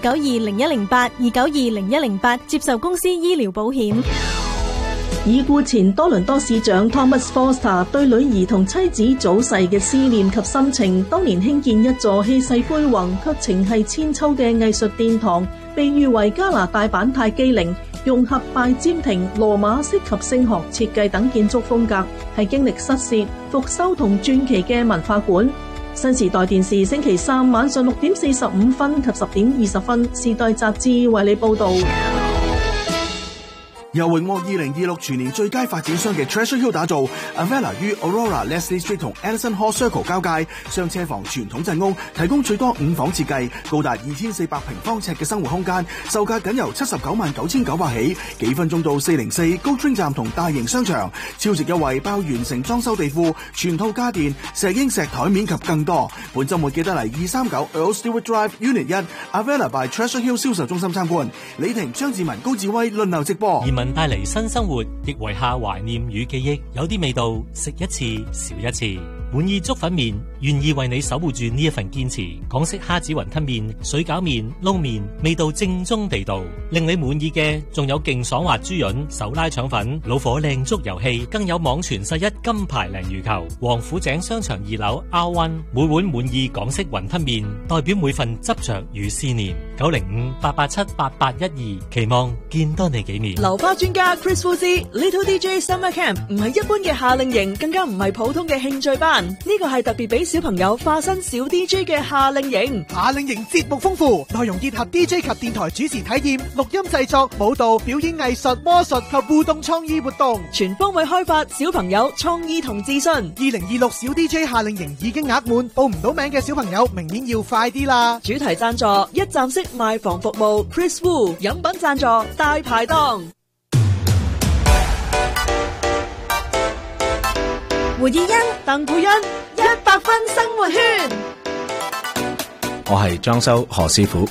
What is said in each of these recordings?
2920108，2920108，接受公司醫療保險。 已故前多倫多市長 Thomas Foster 對女兒同妻子早逝嘅思念及心情，當年興建一座氣勢恢宏卻情繫千秋嘅藝術殿堂，被譽為加拿大版泰姬陵，融合拜占庭、羅馬式及聖學設計等建築風格，係經歷失竊、復修同傳奇嘅文化館。新時代電視星期三晚上6點45分及10點20分，時代雜誌為你報道。 由榮獲2026全年最佳發展商嘅 Treasure Hill 打造 Avella 於 Aurora Leslie Street 同 Edison Hall Circle 交界，雙車房傳統陣屋，提供最多5房設計，高達2400平方尺嘅生活空間，售價僅由799900起，幾分鐘到404高 Train 站同大型商場，超值優惠包完成裝修地庫、全套家電、石英石台面及更多。本週末記得嚟239 Earl Stewart Drive Unit 1 Avella by Treasure Hill 銷售中心參觀。李婷、張志文、高志威輪流直播。 帶嚟新生活，亦遺下懷念與記憶。有啲味道，食一次少一次。滿意粥粉麵，願意為你守護住呢一份堅持。港式蝦子雲吞麵、水餃麵、撈麵，味道正宗地道。令你滿意嘅，仲有勁爽滑豬潤、手拉腸粉、老火靚粥遊戲，更有網傳世一金牌鯪魚球。王府井商場2樓 R1，每碗滿意港式雲吞麵，代表每份執着與思念。905-887-8812，期望見多你幾面。 流花專家 Chris Fuzzy Little DJ Summer Camp 唔係一般嘅夏令營，更加唔係普通嘅興趣班。呢個係特別俾小朋友化身小 DJ 嘅夏令營。 夏令營節目豐富，內容結合 DJ 及電台主持體驗、錄音製作、舞蹈、表演藝術、魔術及互動創意活動， 全方位開發小朋友創意同自信。 2026小 DJ 夏令營已經額滿，報唔到名嘅小朋友明年要快啲啦。 主題贊助一站式賣房服務 Chris Wu， 飲品贊助大排檔。 胡以欣、 鄧佩欣100分生活圈。 我係裝修何師傅。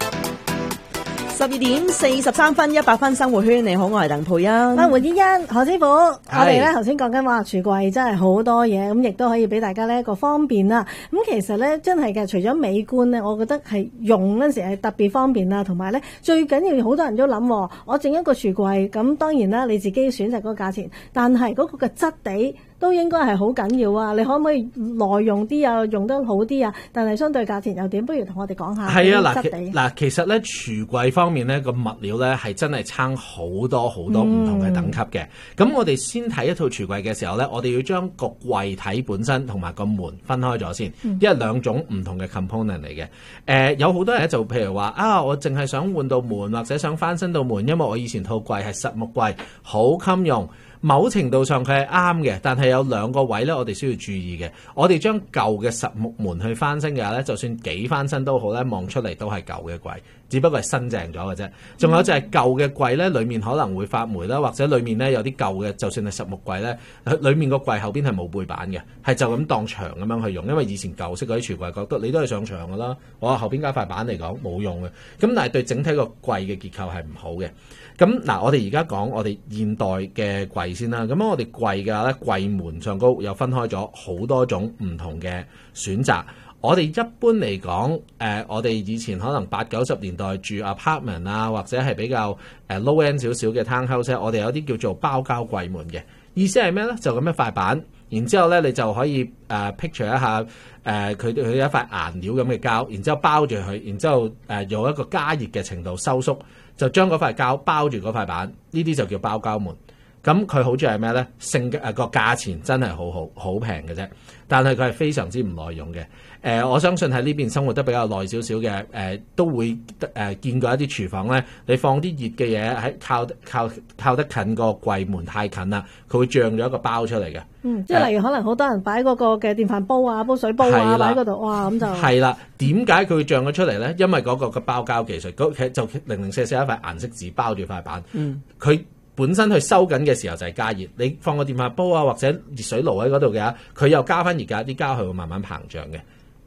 12點43分，100分生活圈。你好，我係鄧佩欣。 胡以欣、何師傅，我哋咧頭先講緊話櫥櫃真係好多嘢，咁亦都可以俾大家呢一個方便啦。咁其實咧真係嘅，除咗美觀咧，我覺得係用嗰陣時係特別方便啦，同埋咧最緊要好多人都諗，我整一個櫥櫃，咁當然啦，你自己選擇嗰個價錢，但係嗰個嘅質地都應該係好緊要啊！你可唔可以耐用啲啊，用得好啲啊？但係相對價錢又點？不如同我哋講下係啊， 質地。 嗱，其實咧櫥櫃方面咧個物料咧係真係差好多好多唔同嘅等級嘅。咁我哋先睇一套櫥櫃嘅時候咧，我哋要將個櫃體本身同埋個門分開咗先，因為兩種唔同嘅 component 嚟嘅。有好多人咧就譬如話啊，我淨係想換到門或者想翻新到門，因為我以前套櫃係實木櫃，好襟用。某程度上佢係啱嘅，但係有兩個位咧，我哋需要注意嘅。我哋將舊嘅實木門去翻新嘅話咧，就算幾翻新都好咧，望出嚟都係舊嘅櫃，只不過係新淨咗嘅啫。仲有就係舊嘅櫃咧，裡面可能會發霉啦，或者裡面咧有啲舊嘅，就算係實木櫃咧，裡面個櫃後邊係冇背板嘅，係就咁當牆咁樣去用。因為以前舊式嗰啲櫥櫃覺得你都係上牆㗎啦，我話後邊加塊板嚟講冇用嘅。咁但係對整體個櫃嘅結構係唔好嘅。咁嗱，我哋而家講我哋現代嘅櫃先啦。咁我哋櫃嘅話咧，櫃門上高又分開咗好多種唔同嘅選擇。我哋一般嚟講，我哋以前可能80-90年代住 apartment 啊，或者係比較low end 少少嘅 townhouse， 我哋有啲叫做包膠櫃門嘅。意思係咩咧？就咁一塊板，然之後咧你就可以picture 一下佢有一塊顏料咁嘅膠，然之後包住佢，然之後用一個加熱嘅程度收縮，就將嗰塊膠包住嗰塊板，呢啲就叫包膠門。咁佢好處係咩咧？個價錢真係好平嘅啫，但係佢係非常之唔耐用嘅。我相信喺呢邊生活得比較耐少少嘅，都會見過一啲廚房咧，你放啲熱嘅嘢喺靠得近個櫃門太近啦，佢會脹咗一個包出嚟嘅。 即係例如可能好多人擺嗰個嘅電飯煲啊、煲水煲啊擺喺嗰度，哇咁就係啦。點解佢會脹咗出嚟咧？因為嗰個嘅包膠技術，就零零舍舍一塊顏色紙包住塊板，佢本身去收緊嘅時候就係加熱，你放個電飯煲啊或者熱水爐喺嗰度嘅話，佢又加翻熱㗎，啲膠係會慢慢膨脹嘅。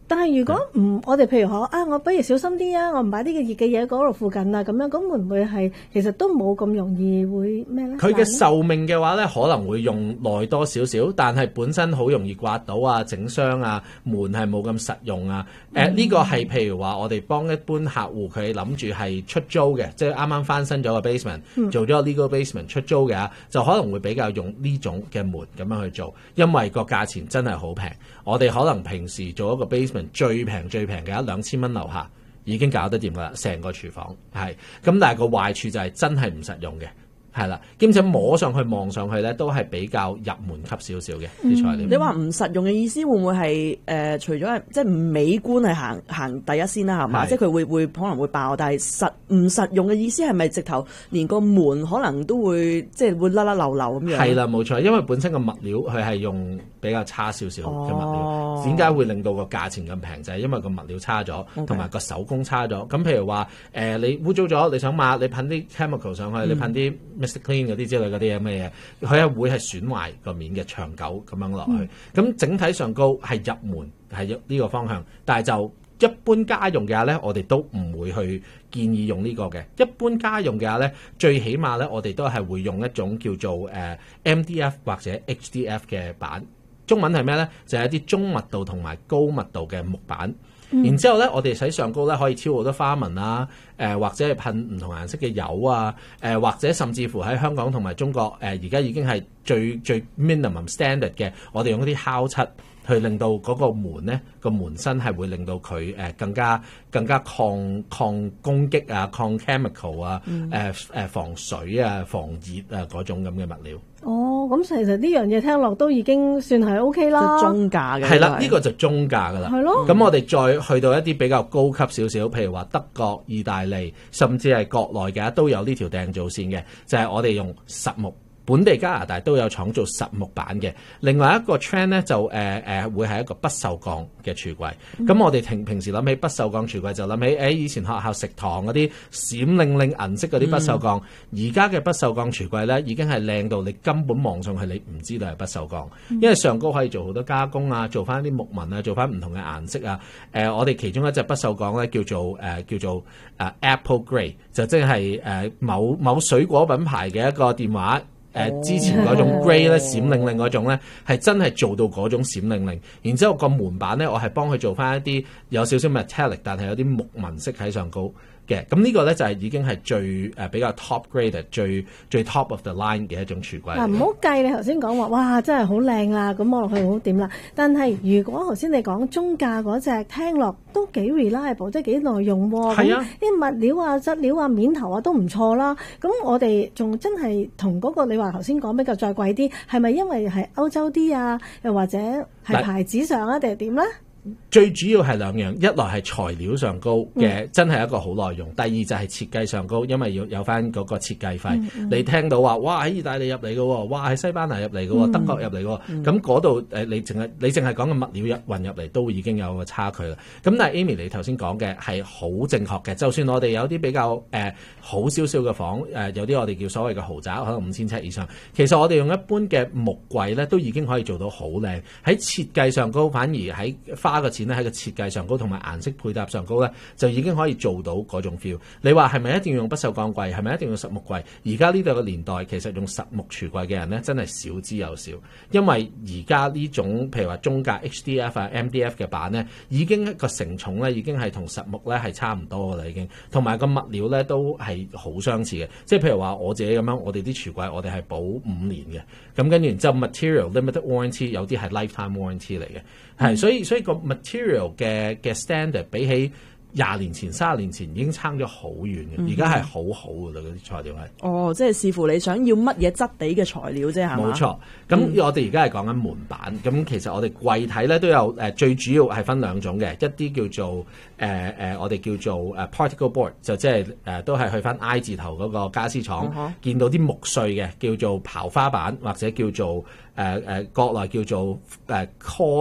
但係如果我哋譬如我不如小心啲啊，我唔擺啲嘅熱嘅嘢嗰度附近啊，咁樣咁會唔會係其實都冇咁容易會咩咧？ 佢嘅壽命嘅話咧，可能會用耐多少少，但係本身好容易刮到啊、整傷啊，門係冇咁實用啊。呢個係譬如話我哋幫一般客戶佢諗住係出租嘅，即係啱啱翻新咗個 basement，做咗個 legal basement 出租嘅，就可能會比較用呢種嘅門咁樣去做，因為個價錢真係好平。我哋可能平時做一個 basement 最平嘅1,200蚊樓下已經搞得掂㗎啦，成個廚房係咁，但係個壞處就係真係唔實用嘅。係啦，兼且摸上去望上去咧，都係比較入門級少少嘅啲材料。 你話唔實用嘅意思會唔會係除咗即係美觀係行第一先啦，係嘛？即係佢會可能會爆，但係唔實用嘅意思係咪直頭連個門可能都會即係會甩甩漏漏咁樣？ 係啦，冇錯，因為本身個物料佢係用比較差少少嘅物料，點解會令到個價錢咁平？就係因為個物料差咗，同埋個手工差咗。咁譬如話你污糟咗，你想抹，你噴啲 chemical 上去，你噴啲Mr. Clean 嗰啲之類嗰啲咁嘅嘢，佢係會係損壞個面嘅長久咁樣落去。咁整體上高係入門係呢個方向，但係就一般家用嘅話咧，我哋都唔會去建議用呢個嘅。一般家用嘅話咧，最起碼咧，我哋都係會用一種叫做MDF 或者 HDF 嘅板。中文係咩咧？就係一啲中密度同埋高密度嘅木板。然之後咧，我哋喺上高咧可以挑好多花紋啊，或者係噴唔同顏色嘅油啊，或者甚至乎喺香港同埋中國而家已經係最 minimum standard 嘅，我哋用一啲烤漆去令到嗰個門咧個門身係會令到佢更加抗攻擊啊、抗 chemical 啊、防水啊、防熱啊嗰種咁嘅物料。 哦，咁其實呢樣嘢聽落都已經算係 OK 啦， 中價嘅係啦，呢個就中價㗎啦。 係咯。 咁我哋再去到一啲比較高級少少，譬如話德國、意大利，甚至係國內嘅都有呢條訂造線嘅，就係我哋用實木。本地加拿大都有廠做實木板嘅。另外一個 trend 咧就會係一個不鏽鋼嘅櫥櫃。咁我哋平時諗起不鏽鋼櫥櫃就諗起以前學校食堂嗰啲閃令令銀色嗰啲不鏽鋼。而家嘅不鏽鋼櫥櫃咧已經係靚到你根本望上去你唔知道係不鏽鋼，因為上高可以做好多加工啊，做翻啲木紋啊，做翻唔同嘅顏色啊。我哋其中一隻不鏽鋼咧叫做Apple Grey， 就即係某水果品牌嘅一個電話。之前嗰種 grey 咧閃令令嗰種咧，係真係做到嗰種閃令令。然之後個門板咧，我係幫佢做翻一啲有少少 metallic， 但係有啲木紋色喺上高嘅。咁呢個咧就係已經係最比較 top grade 最 top of the line 嘅一種櫥櫃。 唔好計你頭先講話，哇，真係好靚啦，咁望落去好點啦。但係如果頭先你講中價嗰隻，聽落都幾 reliable， 即係幾耐用喎。 係啊， 啲物料啊、質料啊、面頭啊都唔錯啦。咁我哋仲真係同嗰個你話頭先講比較再貴啲，係咪因為係歐洲啲啊？又或者係牌子上啊，定係點咧？ 最主要係兩樣，一來係材料上高嘅，真係一個好耐用；第二就係設計上高，因為要有翻嗰個設計費。你聽到話，哇喺意大利入嚟嘅喎，哇喺西班牙入嚟嘅喎，德國入嚟嘅喎，咁嗰度你淨係講嘅物料運入嚟都已經有個差距啦。咁但係 Amy 你頭先講嘅係好正確嘅，就算我哋有啲比較好少少嘅房，有啲我哋叫所謂嘅豪宅，可能5000尺以上，其實我哋用一般嘅木櫃咧，都已經可以做到好靚。喺設計上高，反而喺花個錢咧喺個設計上高同埋顏色配搭上高咧，就已經可以做到嗰種 feel。你話係咪一定要用不鏽鋼櫃？係咪一定要用實木櫃？而家呢度嘅年代，其實用實木櫥櫃嘅人咧，真係少之又少。因為而家呢種譬如話中價 HDF 啊、MDF 嘅板咧，已經個承重咧已經係同實木咧係差唔多噶啦，已經。同埋個物料咧都係好相似嘅。即係譬如話我自己咁樣，我哋啲櫥櫃我哋係保5年嘅。咁跟住然之後 material limited warranty 有啲係 lifetime warranty 嚟嘅。係，所以個 material 嘅 standard 比起20年前、30年前已經差咗好遠嘅，而家係好好㗎啦，嗰啲材料係。 哦，即係視乎你想要乜嘢質地嘅材料啫，係嘛？ 冇錯。咁我哋而家係講緊門板，咁其實我哋櫃體咧都有最主要係分兩種嘅，一啲叫做我哋叫做particle board， 就即係都係去翻 I 字頭嗰個家私廠見到啲木碎嘅，叫做刨花板或者叫做國內叫做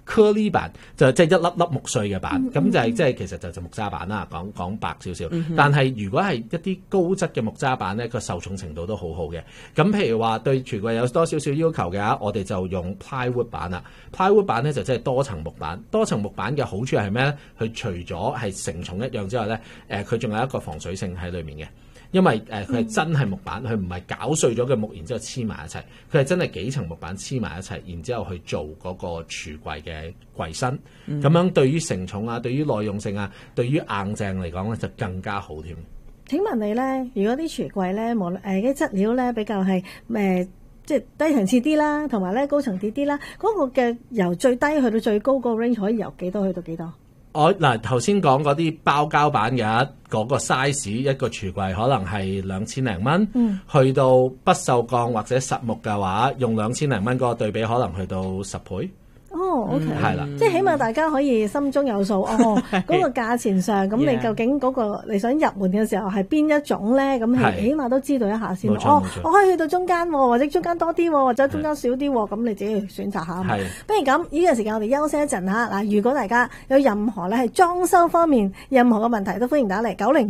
顆粒板，就即係一粒粒木碎嘅板，咁就係即係其實就木渣板啦，講白少少。但係如果係一啲高質嘅木渣板咧，個受重程度都好好嘅。咁譬如話對櫥櫃有多少少要求嘅話，我哋就用 plywood 板啦。plywood 板咧就即係多層木板。多層木板嘅好處係咩咧？佢除咗係承重一樣之外咧，佢仲有一個防水性喺裏面嘅。因為佢係真係木板，佢唔係攪碎咗嘅木，然之後黐埋一齊，佢係真係幾層木板黐埋一齊，然之後去做嗰個櫥櫃嘅櫃身。咁樣對於承重啊，對於耐用性啊，對於硬淨嚟講咧，就更加好添。 請問你咧，如果啲櫥櫃咧，無論啲質料咧比較係即係低層次啲啦，同埋咧高層啲啦，嗰個嘅由最低去到最高嗰個 range 可以由幾多去到幾多？ 我頭先講嗰啲包膠板嘅嗰個 size， 一個櫥櫃可能係2000零蚊，去到不鏽鋼或者實木嘅話，用2000零蚊嗰個對比可能去到10倍。 哦 ，OK， 係啦， 即係起碼大家可以心中有數。嗰個價錢上，咁你究竟嗰個你想入門嘅時候係邊一種咧？咁起碼都知道一下先。我可以去到中間，或者中間多啲，或者中間少啲，咁你自己去選擇下。不如咁，呢個時間我哋休息一陣嚇。嗱，如果大家有任何咧係裝修方面任何嘅問題，都歡迎打嚟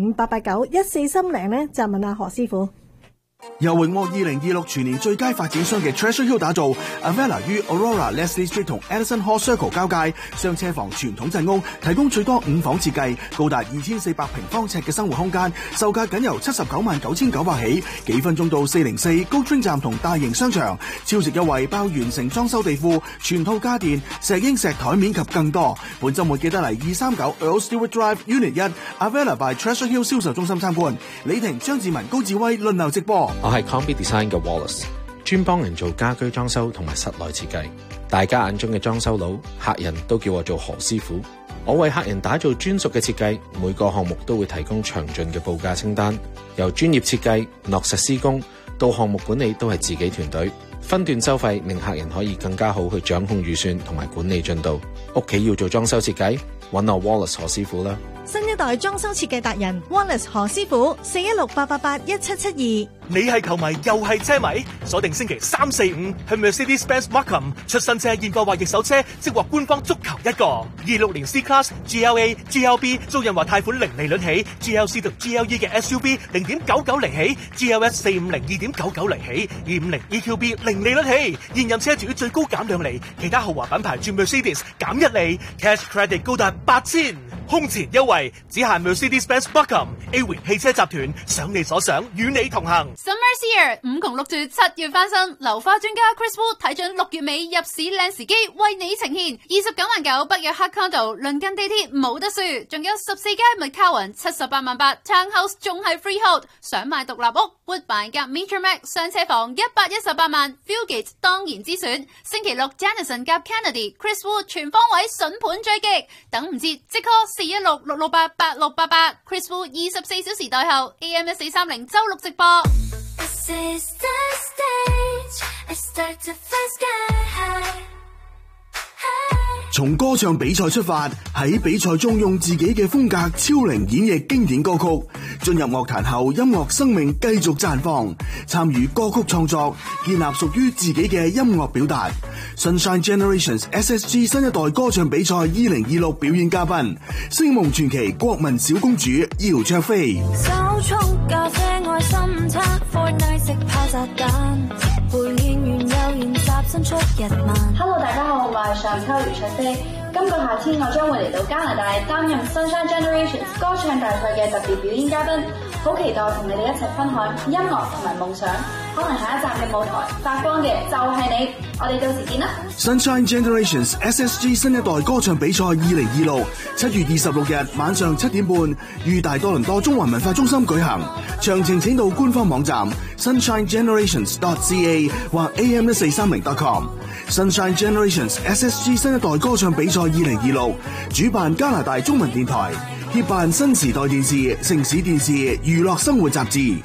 905-889-1430咧，就問下何師傅。 由榮獲2026全年最佳發展商嘅 Treasure Hill 打造 Avella 於 Aurora Leslie Street 同 Edison Hall Circle 交界，雙車房傳統陣屋，提供最多5房設計，高達2400平方尺嘅生活空間，售價僅由799900起，幾分鐘到404高 train 站同大型商場，超值優惠包完成裝修地庫、全套家電、石英石台面及更多。本週末記得嚟239 Earl Stewart Drive Unit 1 Avella by Treasure Hill 銷售中心參觀。李婷、張志文、高志威輪流直播。 我係 Combi Design 嘅 Wallace， 專幫人做家居裝修同埋室內設計。大家眼中嘅裝修佬，客人都叫我做何師傅。我為客人打造專屬嘅設計，每個項目都會提供詳盡嘅報價清單，由專業設計、落實施工到項目管理都係自己團隊，分段收費令客人可以更加好去掌控預算同埋管理進度。屋企要做裝修設計，揾我 Wallace 何師傅啦。 新一代裝修設計達人 Wallace 何師傅，4168881772。 你係球迷又係車迷，鎖定星期3、4、5去 Mercedes-Benz Markham 出新車現貨或二手車，即獲官方足球一個。26年 C-Class、GLA、GLB 租賃或貸款零利率起 ，GLC 同 GLE 嘅 SUV 0.99厘起 ，GLS 450 2.99厘起，250 EQB 零利率起。現任車主最高減2厘，其他豪華品牌轉 Mercedes 減1厘 ，Cash Credit 高達8000。空前優惠，只限 Mercedes-Benz Markham。A-Wing 汽車集團，想你所想，與你同行。 Summer's here， 5窮6絕7月翻身，樓花專家 Chris Wu 睇準6月尾入市靚時機，為你呈現29.9萬北約黑 condo， 鄰近地鐵冇得輸，仲有14間 McCowan 78.8萬，Townhouse 仲係 freehold， 想買獨立屋 Woodbine 夾 Metro Max 雙車房118萬 ，Fieldgate 當然之選。星期六 Janison 夾 Kennedy Chris Wu 全方位筍盤追擊，等唔切即 call 416-668-8688 Chris Wu 24小時代後 AM 1430周六直播。 從歌唱比賽出發，喺比賽中用自己嘅風格超齡演繹經典歌曲，進入樂壇後音樂生命繼續綻放，參與歌曲創作，建立屬於自己嘅音樂表達。Sunshine Generations SSG 新一代歌唱比賽2026表演嘉賓，星夢傳奇國民小公主姚焯菲。手沖咖啡愛心餐 Fortnite 食炮炸彈，陪演員又研習新出日漫。 Hello， 大家好，我係上秋姚焯菲。今個夏天我將會嚟到加拿大擔任 Sunshine Generations 歌唱大賽嘅特別表演嘉賓，好期待同你哋一齊分享音樂同埋夢想。可能下一站嘅舞台發光嘅就係你，我哋到時見啦。 Sunshine Generations SSG 新一代歌唱比賽2026 7月26日晚上7點半，於大多倫多中環文化中心舉行。詳情請到官方網站 sunshinegenerations.ca 或 am1430.com。Sunshine Generations SSG 新一代歌唱比賽2026主辦加拿大中文電台，協辦新時代電視、城市電視、娛樂生活雜誌。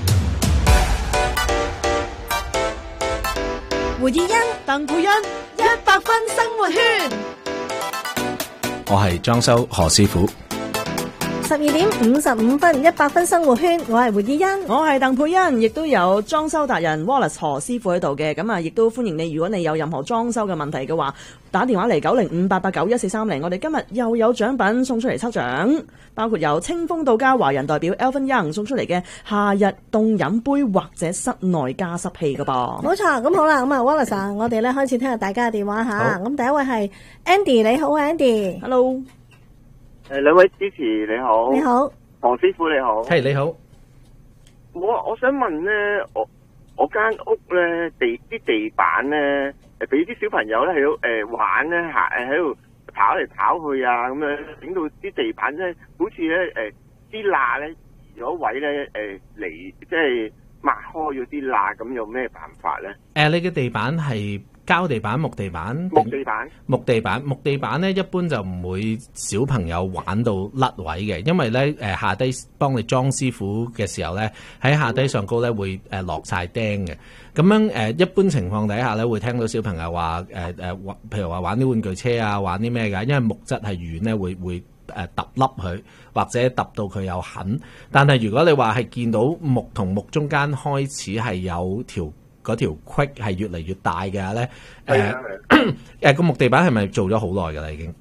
胡以欣、鄧佩欣100分生活圈。 我係裝修何師傅。 12:55 100分生活圈，我係胡依欣， 我係鄧佩欣，亦都有裝修達人 Wallace 何師傅喺度嘅，咁啊，亦都歡迎你。如果你有任何裝修嘅問題嘅話，打電話嚟905889143，我哋今日又有獎品送出嚟抽獎，包括有清風到家華人代表 Alvin Young 送出嚟嘅夏日凍飲杯或者室內加濕器㗎噃。 冇錯，咁好啦，咁啊 Wallace， 我哋咧開始聽下大家嘅電話吓。咁第一位係 Andy， 你好 Andy。Hello。 兩位主持你好。 你好。 黃師傅你好。 係你好。 我想問咧，我間屋咧啲地板咧，俾啲小朋友咧喺度玩咧，喺度跑嚟跑去啊，咁樣整到啲地板咧，好似咧啲罅咧移咗位咧嚟，即係抹開咗啲罅，咁有咩辦法咧？ 你嘅地板係膠地板、木地板？ 木地板。 木地板咧，一般就唔會小朋友玩到甩位嘅，因為咧下低幫你裝師傅嘅時候咧，喺下低上高咧會落晒釘嘅。咁樣一般情況底下咧，會聽到小朋友話譬如話玩啲玩具車啊，玩啲咩㗎？因為木質係軟咧，會揼凹佢，或者揼到佢有痕。但係如果你話係見到木同木中間開始係有嗰條隙係越嚟越大嘅咧，個木地板係咪做咗好耐㗎啦？已經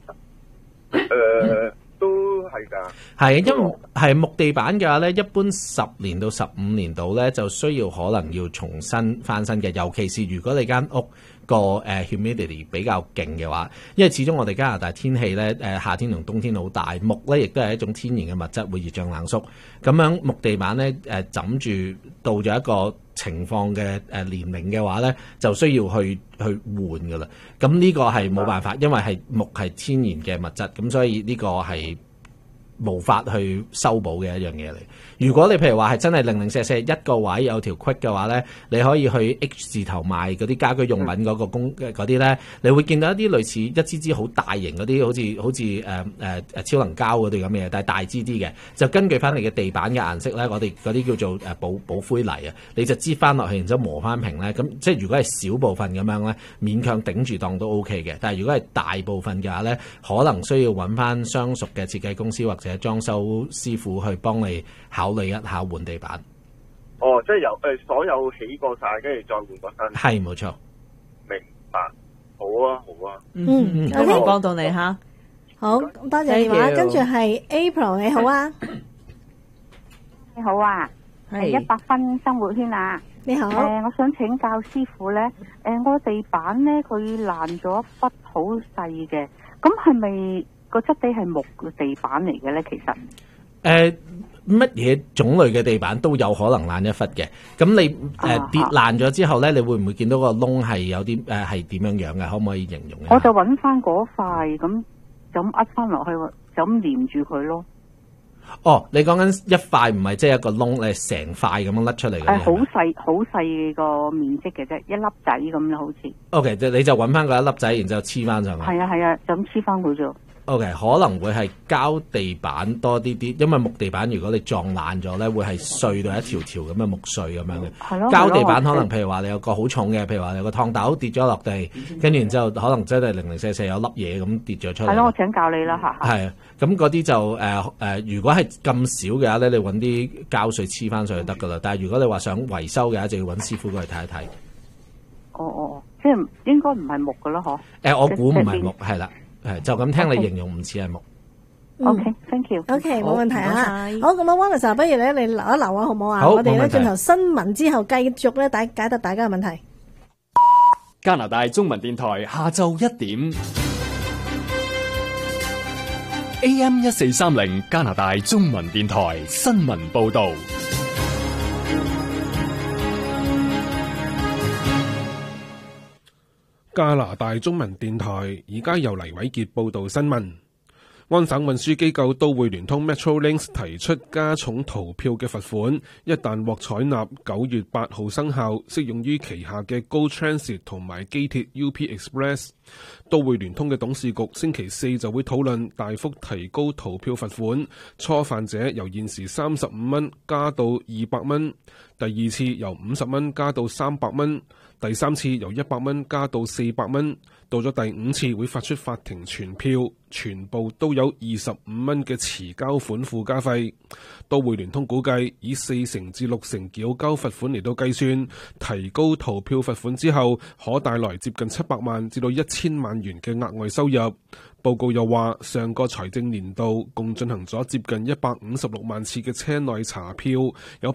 都係㗎。 係，因為係木地板嘅話咧，一般10年到15年度咧，就需要可能要重新翻新嘅。尤其是如果你間屋個humidity 比較勁嘅話，因為始終我哋加拿大天氣咧夏天同冬天好大，木咧亦都係一種天然嘅物質，會熱脹冷縮。咁樣木地板咧枕住到咗一個情況嘅年齡嘅話咧，就需要去換噶啦。咁呢個係冇辦法，因為係木係天然嘅物質，咁所以呢個係無法去修補嘅一樣嘢嚟。如果你譬如話係真係零零舍舍一個位有條隙嘅話咧，你可以去 H 字頭賣嗰啲家居用品嗰個嗰啲咧，你會見到一啲類似一支好大型嗰啲，好似超能膠嗰啲咁嘅嘢，但係大支啲嘅，就根據翻你嘅地板嘅顏色咧，我哋嗰啲叫做寶灰泥啊，你就擠翻落去，然之後磨翻平咧，咁即係如果係小部分咁樣咧，勉強頂住檔都 OK 嘅。但係如果係大部分嘅話咧，可能需要揾翻相熟嘅設計公司或者裝修師傅去幫你考慮一下換地板。 哦，即係由所有起過晒，跟住再換個新。 係，冇錯。 明白。好啊，好啊。 希望幫到你吓。 好，多謝電話。跟住係 April， 你好啊。 你好啊，係100分生活圈啊。 你好。 我想請教師傅咧，我地板咧佢爛咗一忽好細嘅，咁係咪個質地係木嘅地板嚟嘅咧？其實乜嘢種類嘅地板都有可能爛一忽嘅。咁你跌爛咗之後咧，你會唔會見到個窿係有啲係點樣樣嘅？可唔可以形容一下？ 我就揾翻嗰塊咁就咁壓翻落去，就咁連住佢咯。 哦，你講緊一塊唔係即係一個窿，你係成塊咁樣甩出嚟嘅？ 好細個面積嘅啫，一粒仔咁樣好似。 OK， 你就揾翻嗰一粒仔，然之後黐翻上去。 係啊，就咁黐翻佢啫。 OK， 可能會係膠地板多啲，因為木地板如果你撞爛咗咧，會係碎到一條條咁嘅木碎咁樣嘅。係咯。膠地板可能譬如話你有個好重嘅，譬如話有個燙斗跌咗落地，跟住然之後可能真係零零舍舍有粒嘢咁跌咗出嚟。 係咯，我請教你啦嚇。 係啊，咁嗰啲就如果係咁少嘅話咧，你揾啲膠水黐翻上去得噶啦。但係如果你話想維修嘅話，就要揾師傅過嚟睇一睇。 哦，即係應該唔係木噶咯，嗬？ 我估唔係木，係啦。就咁聽你形容唔似係木。 OK，thank you。 OK，冇問題啊。好，咁啊 Wallace， 不如咧你留一留啊，好唔好啊？ 好， 我哋咧轉頭新聞之後繼續咧解答大家嘅問題。 加拿大中文電台下晝1點 AM 1430加拿大中文電台新聞報道。 加拿大中文電台而家由黎偉傑報道新聞。安省運輸機構都會聯通 Metrolinx 提出加重逃票嘅罰款，一旦獲採納，9月8號生效，適用於旗下嘅 Go Transit 同埋機鐵 UP Express。都會聯通嘅董事局星期4就會討論大幅提高逃票罰款，初犯者由現時35蚊加到200蚊，第二次由50蚊加到300蚊。 第3次由100蚊加到400蚊，到咗第5次會發出法庭傳票，全部都有25蚊嘅遲交款附加費。都會聯通估計以4成至6成繳交罰款嚟到計算，提高逃票罰款之後，可帶來接近700萬至到1000萬元嘅額外收入。報告又話，上個財政年度共進行咗接近156萬次嘅車內查票，有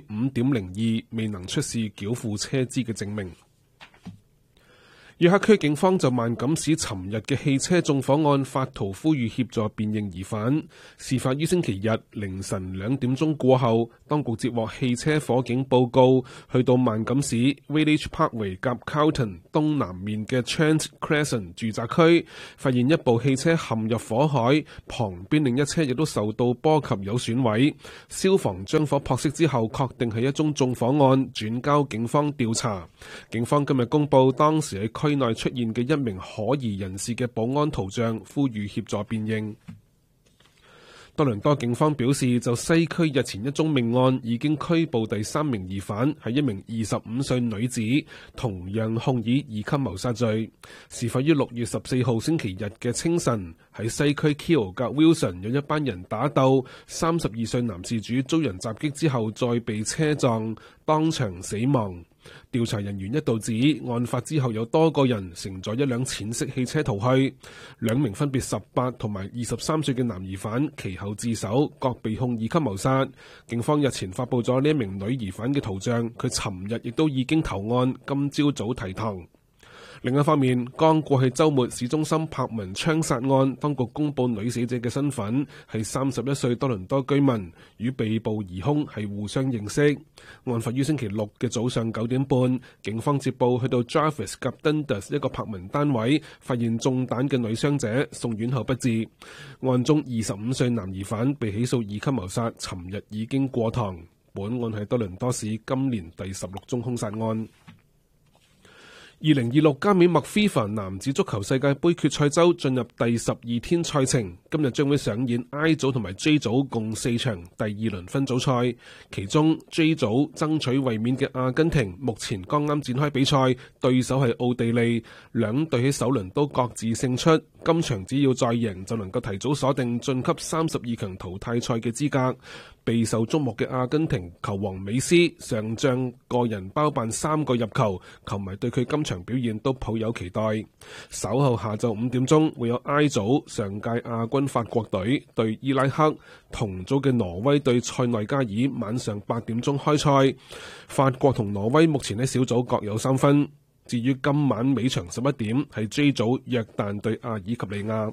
5.02% 未能出示繳付車資嘅證明。約克區警方就萬錦市尋日嘅汽車縱火案發圖呼籲協助辨認疑犯。事發於星期日凌晨2點鐘過後，當局接獲汽車火警報告，去到萬錦市 Village Parkway 夾 Carlton 東南面嘅 Trent Crescent 住宅區，發現一部汽車陷入火海，旁邊另一車亦都受到波及有損毀。消防將火撲熄之後，確定係一宗縱火案，轉交警方調查。警方今日公布當時喺區內出現嘅一名可疑人士嘅保安圖像，呼籲協助辨認。多倫多警方表示，就西區日前一宗命案已經拘捕第3名疑犯，係一名25歲女子，同樣控以2級謀殺罪。事發於6月14號星期日嘅清晨，喺西區 Keele 格 Wilson 有一班人打鬥，32歲男事主遭人襲擊之後再被車撞，當場死亡。調查人員一度指，案發之後有多個人乘咗一輛淺色汽車逃去，2名分別18同埋23歲嘅男疑犯其後自首，各被控2級謀殺。警方日前發布咗呢一名女疑犯嘅圖像，佢尋日亦都已經投案，今朝早提堂。另一方面，剛過去週末市中心柏文槍殺案，當局公佈女死者嘅身份係31歲多倫多居民，與被捕疑兇係互相認識。案發於星期6嘅早上9點半，警方接報去到 Jarvis 及 Dundas 一個柏文單位，發現中彈嘅女傷者，送院後不治。案中25歲男疑犯被起訴2級謀殺，尋日已經過堂。本案係多倫多市今年第16宗兇殺案。2026加冕麥菲凡男子足球世界盃決賽周進入第12天賽程，今日將會上演 I 組同埋 J 組共4場第2輪分組賽，其中 J 組爭取衛冕嘅阿根廷目前剛啱展開比賽，對手係奧地利，兩隊喺首輪都各自勝出，今場只要再贏就能夠提早鎖定晉級32強淘汰賽嘅資格。備受矚目嘅阿根廷球王美斯上仗個人包辦3個入球，球迷對佢今場表現都抱有期待。稍後下晝5點鐘會有 I 組上屆亞軍法國隊對伊拉克，同組嘅挪威對塞內加爾晚上8點鐘開賽。法國同挪威目前喺小組各有3分。至於今晚尾場11點係 J 組約旦對阿爾及利亞。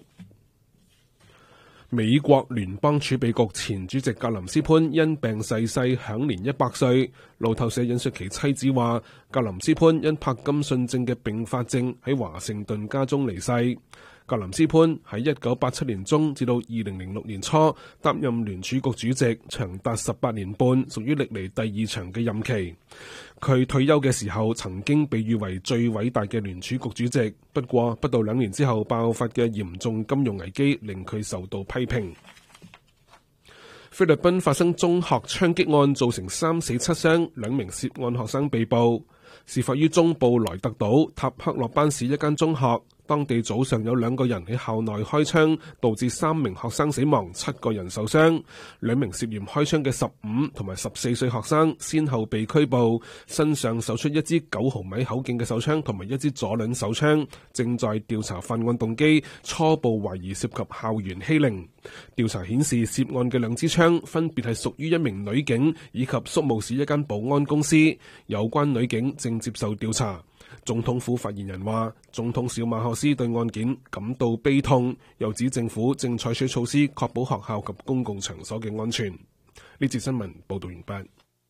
美國聯邦儲備局前主席格林斯潘因病逝世，享年100歲。路透社引述其妻子話，格林斯潘因柏金遜症嘅併發症喺華盛頓家中離世。格林斯潘喺1987年中至到2006年初擔任聯儲局主席，長達18年半，屬於歷嚟第2長嘅任期。佢退休嘅時候曾經被譽為最偉大嘅聯儲局主席，不過不到2年之後爆發嘅嚴重金融危機令佢受到批評。菲律賓發生中學槍擊案，造成3死7傷，2名涉案學生被捕。事發於中部萊特島塔克洛班市一間中學，當地早上有2個人喺校內開槍，導致3名學生死亡，7個人受傷。2名涉嫌開槍嘅15同埋14歲學生先後被拘捕，身上搜出一支9毫米口徑嘅手槍同埋一支左輪手槍，正在調查犯案動機，初步懷疑涉及校園欺凌。調查顯示涉案嘅2支槍分別係屬於一名女警以及宿務市一間保安公司，有關女警正接受調查。總統府發言人話，總統小馬可斯對案件感到悲痛，又指政府正採取措施確保學校及公共場所嘅安全。呢節新聞報道完畢。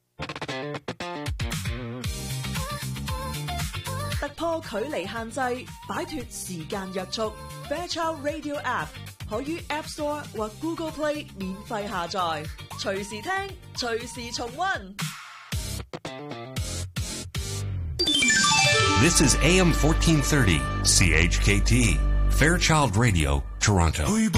突破距離限制，擺脫時間約束。Fairchild Radio App 可於 App Store 或 Google Play 免費下載，隨時聽，隨時重溫。 This is AM 1430, CHKT, Fairchild Radio, Toronto.